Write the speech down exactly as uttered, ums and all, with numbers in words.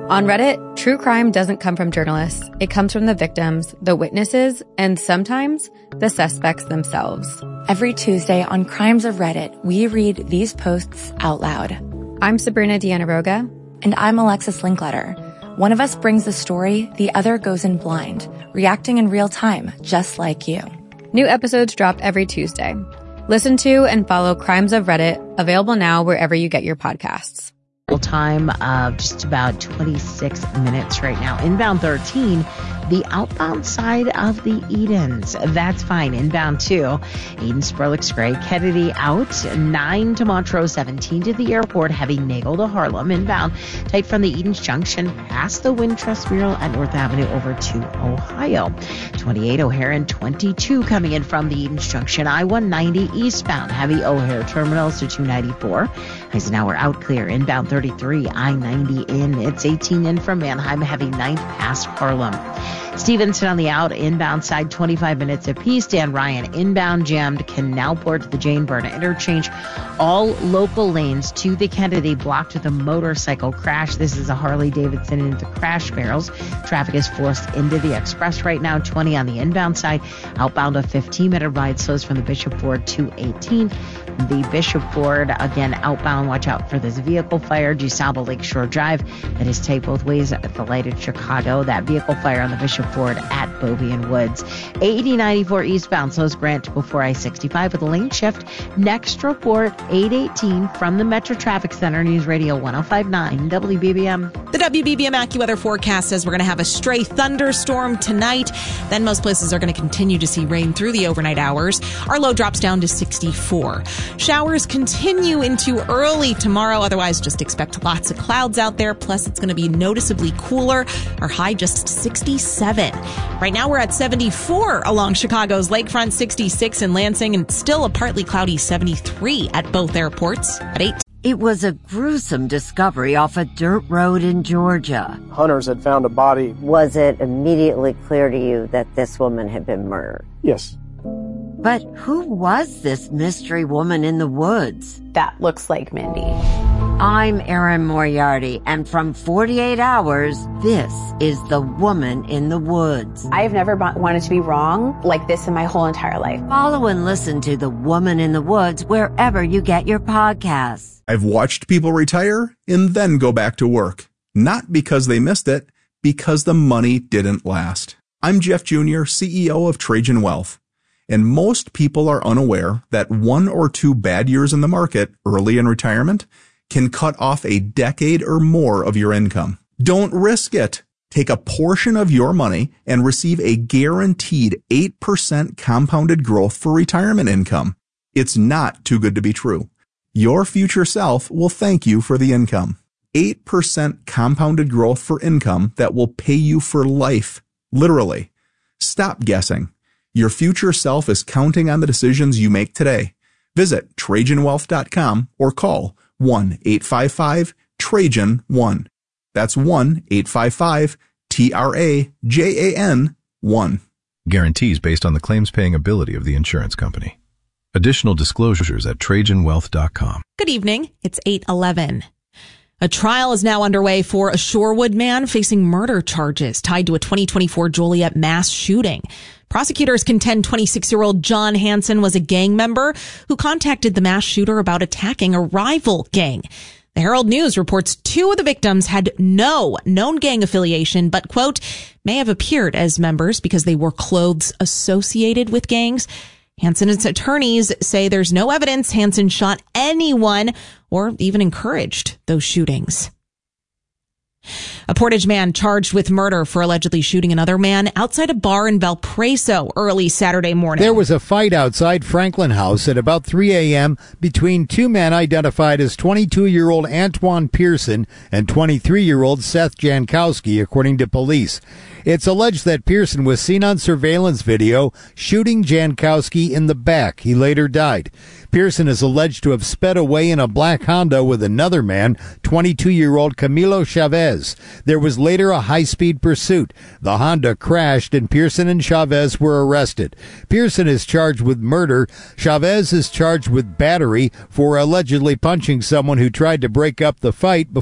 On Reddit, true crime doesn't come from journalists. It comes from the victims, the witnesses, and sometimes the suspects themselves. Every Tuesday on Crimes of Reddit, we read these posts out loud. I'm Sabrina Dianaroga. And I'm Alexis Linkletter. One of us brings the story, the other goes in blind, reacting in real time, just like you. New episodes drop every Tuesday. Listen to and follow Crimes of Reddit, available now wherever you get your podcasts. Time of just about twenty-six minutes right now. Inbound thirteen, the outbound side of the Edens. That's fine. Inbound two, Eden-Spur looks great. Kennedy out. nine to Montrose, seventeen to the airport. Heavy Nagel to Harlem. Inbound tight from the Edens Junction past the Wintrust Mural at North Avenue over to Ohio. twenty-eight O'Hare and twenty-two coming in from the Edens Junction. I one ninety eastbound. Heavy O'Hare terminals to two ninety-four. Eisenhower out clear. Inbound thirty-three, I ninety in. It's eighteen in from Mannheim. Heavy ninth past Harlem. Stevenson on the out, inbound side, twenty-five minutes apiece. Dan Ryan inbound jammed Canalport to the Jane Byrne interchange. All local lanes to the Kennedy blocked with a motorcycle crash. This is a Harley Davidson into crash barrels. Traffic is forced into the express right now. twenty on the inbound side. Outbound a fifteen minute ride slows from the Bishop Ford to eighteenth. The Bishop Ford, again, outbound. Watch out for this vehicle fire. DuSable Lakeshore Drive. That is tight both ways at the light at Chicago. That vehicle fire on the Bishop Ford at Bobby and Woods. eighty ninety-four eastbound slows Grant before I sixty-five with a lane shift. Next report, eight eighteen from the Metro Traffic Center, News Radio one oh five point nine W B B M. The W B B M AccuWeather forecast says we're going to have a stray thunderstorm tonight. Then most places are going to continue to see rain through the overnight hours. Our low drops down to sixty-four. Showers continue into early tomorrow. Otherwise, just expect lots of clouds out there. Plus, it's going to be noticeably cooler. Our high just sixty-seven. Right now, we're at seventy-four along Chicago's lakefront, sixty-six in Lansing, and still a partly cloudy seventy-three at both airports at eight. It was a gruesome discovery off a dirt road in Georgia. Hunters had found a body. Was it immediately clear to you that this woman had been murdered? Yes. But who was this mystery woman in the woods? That looks like Mindy. I'm Erin Moriarty, and from forty-eight hours, this is The Woman in the Woods. I've never wanted to be wrong like this in my whole entire life. Follow and listen to The Woman in the Woods wherever you get your podcasts. I've watched people retire and then go back to work. Not because they missed it, because the money didn't last. I'm Jeff Junior, C E O of Trajan Wealth. And most people are unaware that one or two bad years in the market early in retirement can cut off a decade or more of your income. Don't risk it. Take a portion of your money and receive a guaranteed eight percent compounded growth for retirement income. It's not too good to be true. Your future self will thank you for the income. eight percent compounded growth for income that will pay you for life. Literally. Stop guessing. Your future self is counting on the decisions you make today. Visit Trajan Wealth dot com or call one eight five five Trajan one. That's one eight five five T R A J A N one. Guarantees based on the claims-paying ability of the insurance company. Additional disclosures at Trajan Wealth dot com. Good evening. It's eight eleven. A trial is now underway for a Shorewood man facing murder charges tied to a twenty twenty-four Joliet mass shooting. Prosecutors contend twenty-six-year-old John Hansen was a gang member who contacted the mass shooter about attacking a rival gang. The Herald News reports two of the victims had no known gang affiliation, but, quote, may have appeared as members because they wore clothes associated with gangs. Hansen's attorneys say there's no evidence Hansen shot anyone or even encouraged those shootings. A Portage man charged with murder for allegedly shooting another man outside a bar in Valparaiso early Saturday morning. There was a fight outside Franklin House at about three a.m. between two men identified as twenty-two-year-old Antoine Pearson and twenty-three-year-old Seth Jankowski, according to police. It's alleged that Pearson was seen on surveillance video shooting Jankowski in the back. He later died. Pearson is alleged to have sped away in a black Honda with another man, twenty-two-year-old Camilo Chavez. There was later a high-speed pursuit. The Honda crashed and Pearson and Chavez were arrested. Pearson is charged with murder. Chavez is charged with battery for allegedly punching someone who tried to break up the fight before